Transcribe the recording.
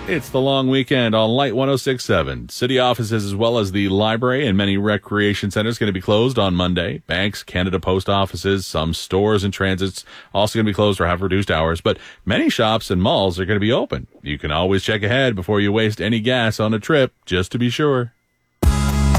It's the long weekend on Light 106.7. City offices as well as the library and many recreation centers going to be closed on Monday. Banks, Canada Post offices, some stores and transits also going to be closed or have reduced hours. But many shops and malls are going to be open. You can always check ahead before you waste any gas on a trip, just to be sure.